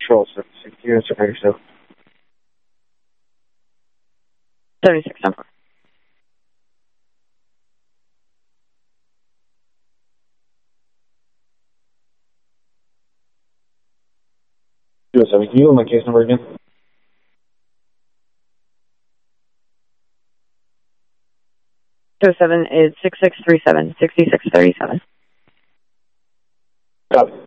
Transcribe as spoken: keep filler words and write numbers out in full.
Control Service. Units are ready, so. seventy-six, number. two oh seven, can you go my case number again? two oh seven is six six three seven, six six three seven. Copy.